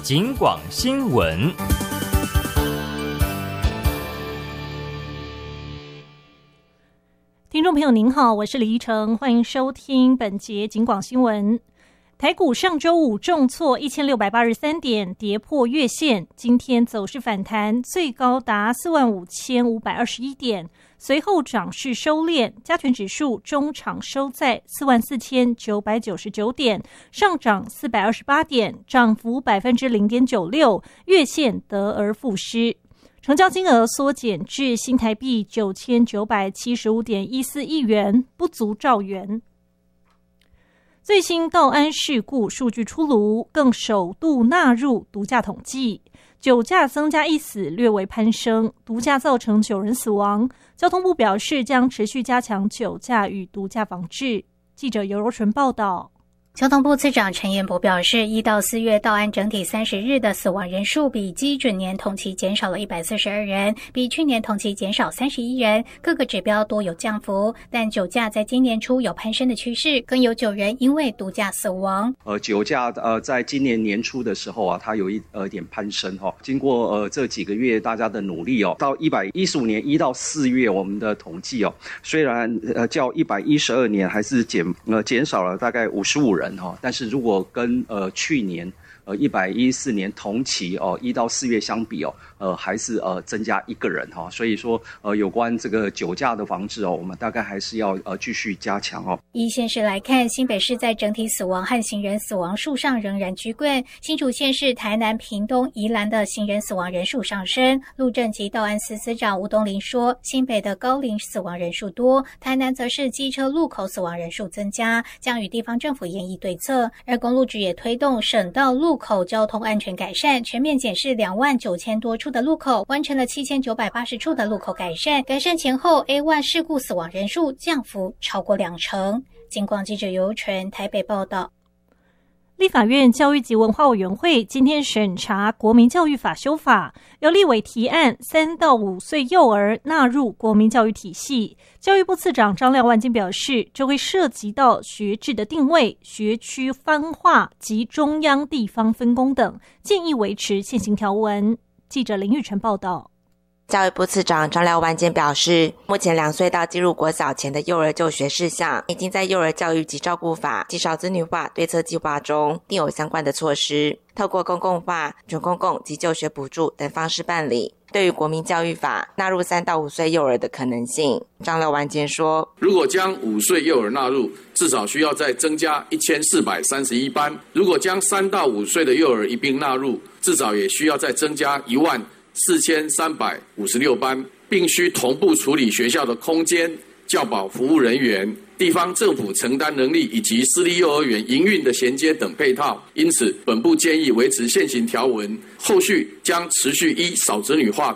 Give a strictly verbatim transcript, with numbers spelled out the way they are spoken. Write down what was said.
警广新闻。 听众朋友您好，我是李依晨，欢迎收听本节警广新闻。台股上周五重挫一千六百八十三点，跌破月线，今天走势反弹，最高达四万五千五百二十一点，随后涨势收敛，加权指数中场收在四万四千九百九十九点，上涨四百二十八点，涨幅 百分之零点九六， 月线得而复失。成交金额缩减至新台币九千九百七十五点一四亿元，不足兆元。最新道安事故数据出炉，更首度纳入毒驾统计，酒驾增加一死略为攀升，毒驾造成九人死亡。交通部表示将持续加强酒驾与毒驾防治。记者尤柔纯报道。 交通部次长陈彦博表示，一到四月道安整体三十日的死亡人数比基准年同期减少了一百四十二人，比去年同期减少三十一人，各个指标多有降幅，但酒驾在今年初有攀升的趋势，更有九人因为毒驾死亡。 呃，酒驾呃，在今年年初的时候啊，它有一呃点攀升哈、哦。经过呃这几个月大家的努力哦，到一百一十五年一到四月我们的统计哦，虽然呃较一百一十二年还是减呃减少了大概五十五人。但是如果跟呃去年呃一百一十四年同期哦一到四月相比哦，呃还是呃增加一个人哈、哦，所以说呃有关这个酒驾的防治哦，我们大概还是要呃继续加强哦。 以县市来看，新北市在整体死亡和行人死亡数上仍然居冠，新竹县市、台南、屏东、宜兰的行人死亡人数上升。路政及道安司司长吴东林说，新北的高龄死亡人数多，台南则是机车路口死亡人数增加，将与地方政府研议对策。而公路局也推动省道路口交通安全改善，全面检视两万九千多处的路口，完成了七千九百八十处的路口改善。改善前后 A 一 事故死亡人数降幅超过两成。警广记者尤纯台北报道。 立法院教育及文化委员会今天审查国民教育法修法，由立委提案三到五岁幼儿纳入国民教育体系。教育部次长张廖万金表示，这会涉及到学制的定位、学区分化及中央地方分工等，建议维持现行条文。记者林玉成报道。 教育部次长张廖万坚表示，目前两岁到进入国小前的幼儿就学事项，已经在幼儿教育及照顾法及少子女化对策计划中定有相关的措施，透过公共化、准公共及就学补助等方式办理。对于国民教育法纳入三到五岁幼儿的可能性，张廖万坚说， 如果将五岁幼儿纳入，至少需要再增加一千四百三十一班；如果将三到五岁的幼儿一并纳入，至少也需要再增加一万四千三百五十六班，并需同步处理学校的空间、教保服务人员、地方政府承担能力以及私立幼儿园营运的衔接等配套。因此，本部建议维持现行条文，后续将持续依少子女化